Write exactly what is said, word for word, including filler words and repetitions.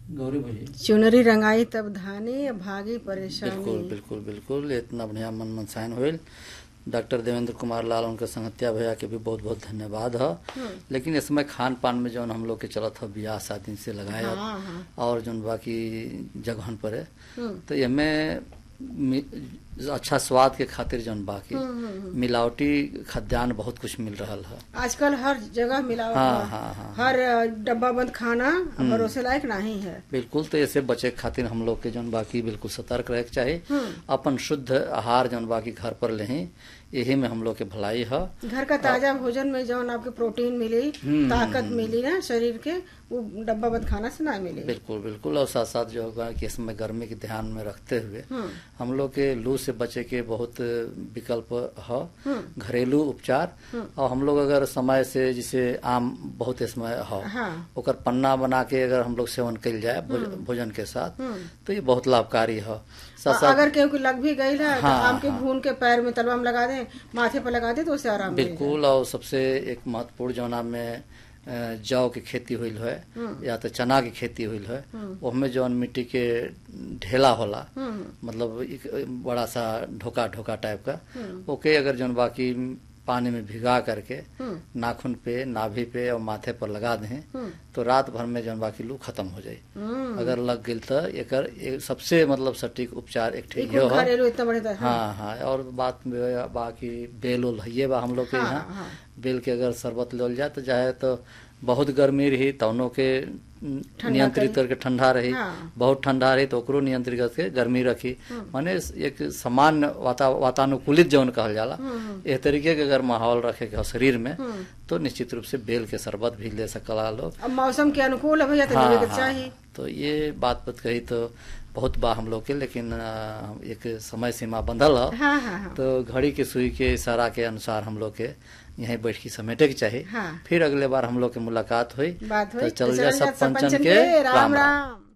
गौरी भैया चुनरी रंगाई तब धानी भागी परेशानी। बिल्कुल बिल्कुल बिल्कुल इतना बढ़िया मन मनसायन होल। डॉक्टर देवेंद्र कुमार लाल उनके संगतिया भैया के भी बहुत बहुत धन्यवाद है। लेकिन इस समय खान पान में जो हम लोग के चलत है बियाह शादी से लगाए हाँ, हाँ। और जो बाकी जगहन पर है तो इसमें अच्छा स्वाद के खातिर जौन बाकी मिलावटी खाद्यान्न बहुत कुछ मिल रहा है आजकल हर जगह मिलावट। हाँ, हाँ, हाँ, हर डब्बा बंद खाना भरोसे लायक नहीं है। बिल्कुल। तो ऐसे बचे खातिर हम लोग के जौन बाकी बिल्कुल सतर्क रहे के चाहिए। अपन शुद्ध आहार जौन बाकी घर पर लें यही में हम लोग के भलाई है। घर का ताजा भोजन में जौन आपके प्रोटीन मिली ताकत मिली ना शरीर के वो डब्बा बंद खाना से ना मिले। बिल्कुल बिल्कुल। और साथ साथ जो होगा कि इसमें गर्मी के ध्यान में रखते हुए हम लोग के लू से बचे के बहुत विकल्प है घरेलू उपचार। और हम लोग अगर समय से जिसे आम बहुत इसमें है हाँ। ओकर पन्ना बना के अगर हम लोग सेवन कल जाए भोजन के साथ तो ये बहुत लाभकारी है। अगर केहू लग भी गई है हाँ, तो आम के भून के पैर में तलवा में लगा दे माथे पर लगा दे तो उससे आराम बिल्कुल। और सबसे एक महत्वपूर्ण जौना में जौ की खेती हुई है या तो चना की खेती हुई है उसमें जौन मिट्टी के ढेला होला मतलब एक बड़ा सा ढोका ढोका टाइप का ओके अगर जौन बाकी पानी में भिगा करके नाखून पे नाभि पे और माथे पर लगा दें तो रात भर में जौन बाकी लू खत्म हो जाये। अगर लग गई तो एकर एक सबसे मतलब सटीक उपचार एक ठीक है। हाँ हाँ। और बात बाकी बेल उल है बा हम लोग के यहाँ हाँ, हाँ। बेल के अगर शरबत ले जाए तो चाहे तो बहुत गर्मी रही तौनों के नियंत्रित करके ठंडा रही हाँ। बहुत ठंडा रही तो ओकरो नियंत्रित करके गर्मी रखी माने एक सामान्य वाता, वातानुकूलित जौन कहल जाला इस तरीके के अगर माहौल रखे के शरीर में तो निश्चित रूप से बेल के शरबत भी ले सकला लोग। अब मौसम के अनुकूल है तो हाँ, हाँ, चाहिए। तो ये बात बात कही तो बहुत बा हम लोग के लेकिन एक समय सीमा बंधल है हाँ, हाँ, हाँ। तो घड़ी के सुई के इशारा के अनुसार हम लोग के यहीं बैठ के समेटे के चाहिए हाँ। फिर अगले बार हम लोग की मुलाकात हुई बात हुई तो चल जा सब पंचन के राम राम।